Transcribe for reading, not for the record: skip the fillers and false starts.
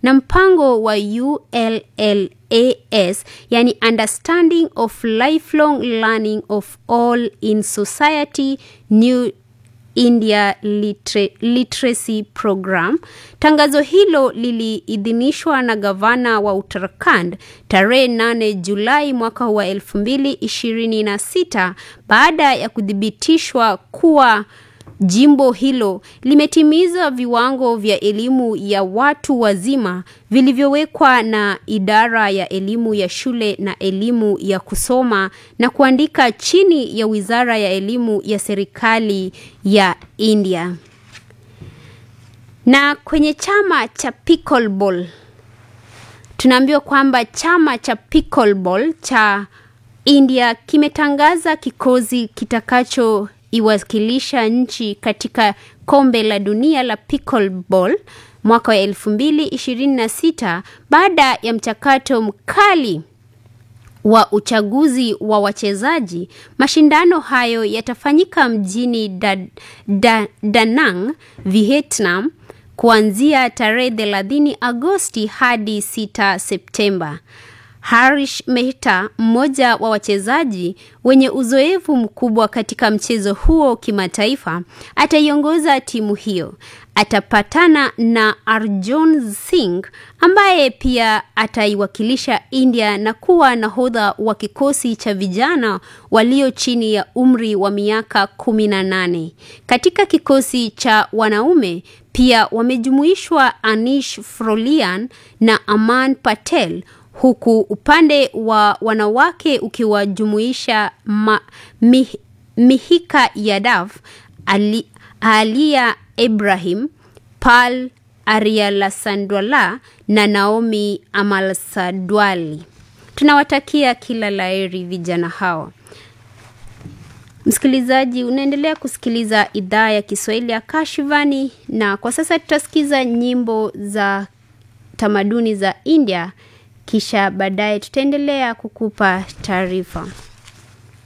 na mpango wa ULLAS, yani Understanding of Lifelong Learning of All in Society New India Literacy Program. Tangazo hilo liliidhinishwa na gavana wa Uttarakhand tarehe 8 Julai mwaka wa 2026 baada ya kuthibitishwa kuwa jimbo hilo limetimiza viwango vya elimu ya watu wazima vilivyowekwa na idara ya elimu ya shule na elimu ya kusoma na kuandika chini ya Wizara ya Elimu ya serikali ya India. Na kwenye chama cha pickleball, tunaambiwa kwamba chama cha pickleball cha India kimetangaza kikosi kitakacho iwakilisha nchi katika kombe la dunia la pickleball mwaka wa 2026 baada ya mchakato mkali wa uchaguzi wa wachezaji. Mashindano hayo yatafanyika mjini Da Nang, Vietnam kuanzia tarehe 30 Agosti hadi 6 Septemba. Harish Mehta, mmoja wa wachezaji wenye uzoefu mkubwa katika mchezo huo kimataifa, ataiongoza timu hiyo. Atapatana na Arjun Singh ambaye pia ataiwakilisha India na kuwa nahodha wa kikosi cha vijana walio chini ya umri wa miaka 18. Katika kikosi cha wanaume pia wamejumuishwa Anish Frolian na Aman Patel, huku upande wa wanawake ukiwajumuisha Mihika Yadav, Alia Ibrahim, Pal Arialasandwala na Naomi Amalsadwali. Tunawatakia kila laheri vijana hawa. Msikilizaji, unaendelea kusikiliza idhaa ya Kiswahili ya Kashivani, na kwa sasa tutasikiza nyimbo za tamaduni za India, kisha baadaye tutaendelea kukupa taarifa.